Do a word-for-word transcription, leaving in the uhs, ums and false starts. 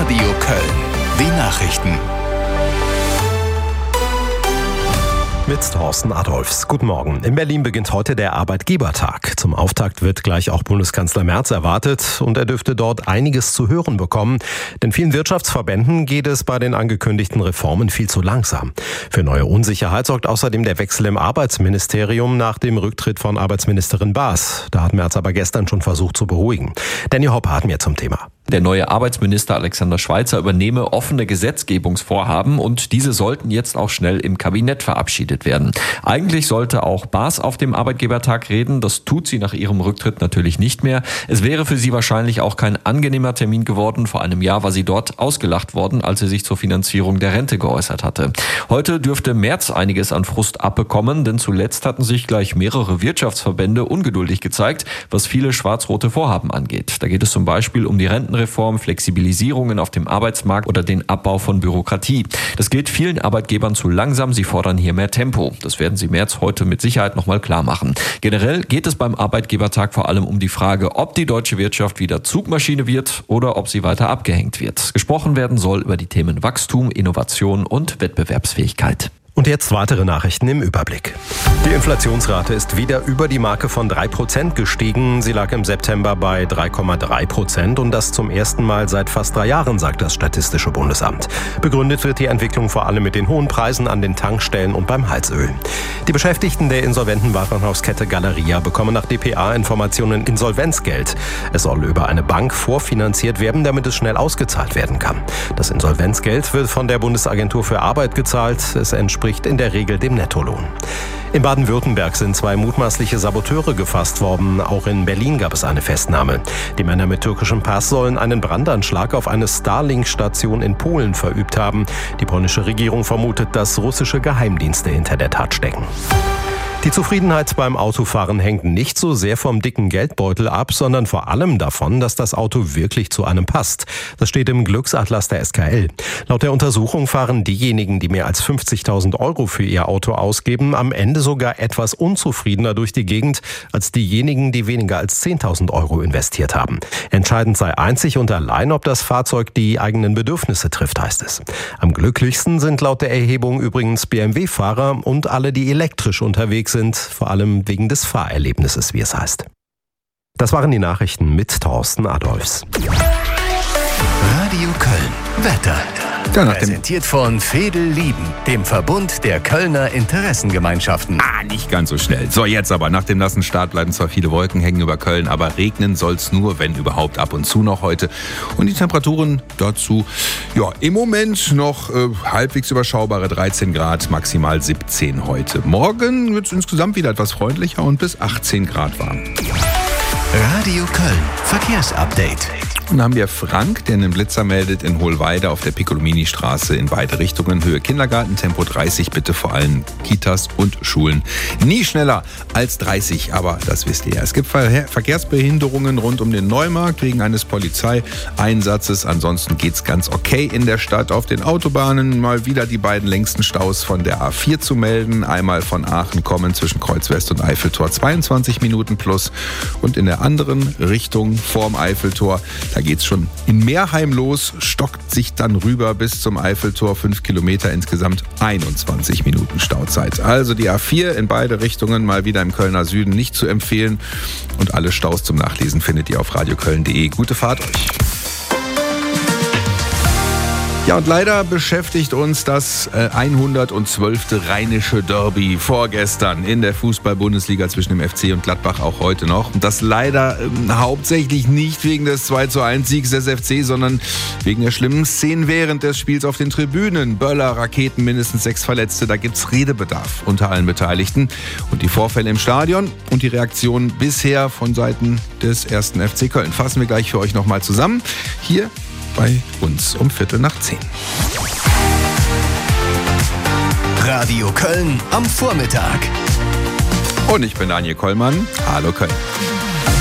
Radio Köln. Die Nachrichten. Mit Thorsten Adolfs. Guten Morgen. In Berlin beginnt heute der Arbeitgebertag. Zum Auftakt wird gleich auch Bundeskanzler Merz erwartet und er dürfte dort einiges zu hören bekommen. Denn vielen Wirtschaftsverbänden geht es bei den angekündigten Reformen viel zu langsam. Für neue Unsicherheit sorgt außerdem der Wechsel im Arbeitsministerium nach dem Rücktritt von Arbeitsministerin Baas. Da hat Merz aber gestern schon versucht zu beruhigen. Danny Hoppe hat mehr zum Thema. Der neue Arbeitsminister Alexander Schweitzer übernehme offene Gesetzgebungsvorhaben und diese sollten jetzt auch schnell im Kabinett verabschiedet werden. Eigentlich sollte auch Baas auf dem Arbeitgebertag reden, das tut sie nach ihrem Rücktritt natürlich nicht mehr. Es wäre für sie wahrscheinlich auch kein angenehmer Termin geworden. Vor einem Jahr war sie dort ausgelacht worden, als sie sich zur Finanzierung der Rente geäußert hatte. Heute dürfte Merz einiges an Frust abbekommen, denn zuletzt hatten sich gleich mehrere Wirtschaftsverbände ungeduldig gezeigt, was viele schwarz-rote Vorhaben angeht. Da geht es zum Beispiel um die Renten Reform, Flexibilisierungen auf dem Arbeitsmarkt oder den Abbau von Bürokratie. Das geht vielen Arbeitgebern zu langsam. Sie fordern hier mehr Tempo. Das werden sie Merz heute mit Sicherheit nochmal klar machen. Generell geht es beim Arbeitgebertag vor allem um die Frage, ob die deutsche Wirtschaft wieder Zugmaschine wird oder ob sie weiter abgehängt wird. Gesprochen werden soll über die Themen Wachstum, Innovation und Wettbewerbsfähigkeit. Und jetzt weitere Nachrichten im Überblick. Die Inflationsrate ist wieder über die Marke von drei Prozent gestiegen. Sie lag im September bei drei Komma drei Prozent und das zum ersten Mal seit fast drei Jahren, sagt das Statistische Bundesamt. Begründet wird die Entwicklung vor allem mit den hohen Preisen an den Tankstellen und beim Heizöl. Die Beschäftigten der insolventen Warenhauskette Galeria bekommen nach D P A-Informationen Insolvenzgeld. Es soll über eine Bank vorfinanziert werden, damit es schnell ausgezahlt werden kann. Das Insolvenzgeld wird von der Bundesagentur für Arbeit gezahlt. Es entspricht in der Regel dem Nettolohn. In Baden-Württemberg sind zwei mutmaßliche Saboteure gefasst worden. Auch in Berlin gab es eine Festnahme. Die Männer mit türkischem Pass sollen einen Brandanschlag auf eine Starlink-Station in Polen verübt haben. Die polnische Regierung vermutet, dass russische Geheimdienste hinter der Tat stecken. Die Zufriedenheit beim Autofahren hängt nicht so sehr vom dicken Geldbeutel ab, sondern vor allem davon, dass das Auto wirklich zu einem passt. Das steht im Glücksatlas der S K L. Laut der Untersuchung fahren diejenigen, die mehr als fünfzigtausend Euro für ihr Auto ausgeben, am Ende sogar etwas unzufriedener durch die Gegend als diejenigen, die weniger als zehntausend Euro investiert haben. Entscheidend sei einzig und allein, ob das Fahrzeug die eigenen Bedürfnisse trifft, heißt es. Am glücklichsten sind laut der Erhebung übrigens B M W-Fahrer und alle, die elektrisch unterwegs sind, vor allem wegen des Fahrerlebnisses, wie es heißt. Das waren die Nachrichten mit Thorsten Adolfs. Radio Köln. Wetter. Ja, Präsentiert von Fedel Lieben, dem Verbund der Kölner Interessengemeinschaften. Ah, nicht ganz so schnell. So, jetzt aber. Nach dem nassen Start bleiben zwar viele Wolken hängen über Köln, aber regnen soll's nur, wenn überhaupt, ab und zu noch heute. Und die Temperaturen dazu, ja, im Moment noch äh, halbwegs überschaubare dreizehn Grad, maximal siebzehn heute. Morgen wird's insgesamt wieder etwas freundlicher und bis achtzehn Grad warm. Radio Köln. Verkehrsupdate. Und dann haben wir Frank, der einen Blitzer meldet in Hohlweide auf der Piccolomini-Straße in beide Richtungen. Höhe Kindergarten, Tempo dreißig, bitte vor allem Kitas und Schulen. Nie schneller als dreißig, aber das wisst ihr ja. Es gibt Ver- Verkehrsbehinderungen rund um den Neumarkt wegen eines Polizeieinsatzes. Ansonsten geht's ganz okay in der Stadt. Auf den Autobahnen mal wieder die beiden längsten Staus von der A vier zu melden. Einmal von Aachen kommen zwischen Kreuz West und Eiffeltor zweiundzwanzig Minuten plus. Und in der anderen Richtung vorm Eiffeltor, da geht's schon in Meerheim los, stockt sich dann rüber bis zum Eiffeltor, fünf Kilometer, insgesamt einundzwanzig Minuten Stauzeit. Also die A vier in beide Richtungen mal wieder im Kölner Süden nicht zu empfehlen. Und alle Staus zum Nachlesen findet ihr auf radioköln punkt de. Gute Fahrt euch! Ja, und leider beschäftigt uns das äh, hundertzwölfte Rheinische Derby vorgestern in der Fußball-Bundesliga zwischen dem F C und Gladbach auch heute noch. Und das leider ähm, hauptsächlich nicht wegen des zwei zu eins Siegs des F C, sondern wegen der schlimmen Szenen während des Spiels auf den Tribünen. Böller, Raketen, mindestens sechs Verletzte, da gibt's Redebedarf unter allen Beteiligten. Und die Vorfälle im Stadion und die Reaktionen bisher von Seiten des ersten F C Köln fassen wir gleich für euch nochmal zusammen. Hier bei uns um Viertel nach zehn. Radio Köln am Vormittag. Und ich bin Daniel Kollmann. Hallo Köln.